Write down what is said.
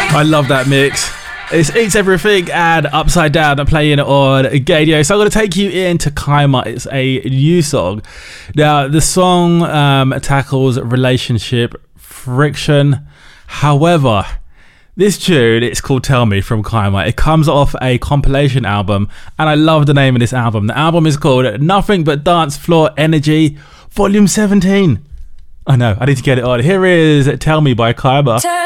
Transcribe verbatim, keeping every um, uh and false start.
I love that mix. It's It's Everything and Upside Down. I'm playing it on Gadio. So I'm going to take you into Kaima. It's a new song. Now, the song um, tackles relationship friction. However, this tune, it's called Tell Me from Kaima. It comes off a compilation album, and I love the name of this album. The album is called Nothing But Dance Floor Energy, Volume seventeen. I know, I need to get it on. Here is Tell Me by Kaima.